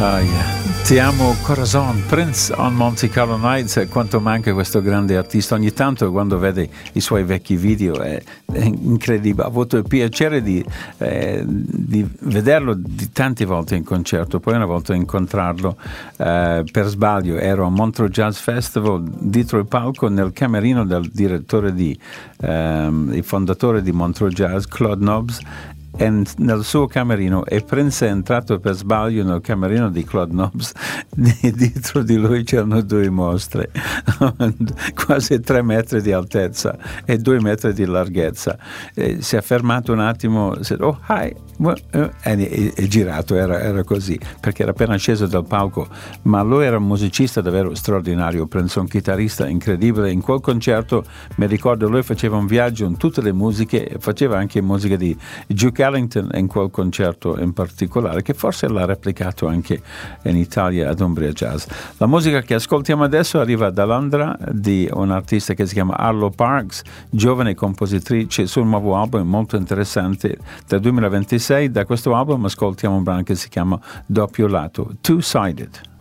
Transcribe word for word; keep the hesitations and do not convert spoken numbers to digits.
Ah, yeah. Ti amo corazon, Prince on Monte Carlo Nights. Quanto manca questo grande artista. Ogni tanto quando vede i suoi vecchi video è, è incredibile. Ho avuto il piacere di, eh, di vederlo di tante volte in concerto, poi una volta incontrarlo eh, per sbaglio. Ero a Montreux Jazz Festival, dietro il palco nel camerino del direttore di ehm, il fondatore di Montreux Jazz, Claude Nobs, e nel suo camerino, e Prince è entrato per sbaglio nel camerino di Claude Nobs. Dietro di lui c'erano due mostre quasi tre metri di altezza e due metri di larghezza. E si è fermato un attimo, said, oh hi, e è girato. Era, era così perché era appena sceso dal palco, ma lui era un musicista davvero straordinario. Prince, un chitarrista incredibile. In quel concerto mi ricordo lui faceva un viaggio in tutte le musiche, faceva anche musica di Duke Ellington in quel concerto in particolare, che forse l'ha replicato anche in Italia ad Umbria Jazz. La musica che ascoltiamo adesso arriva da Londra, di un artista che si chiama Arlo Parks, giovane compositrice, sul nuovo album molto interessante del duemilaventisei. Da questo album ascoltiamo un brano che si chiama Doppio Lato, Two-Sided.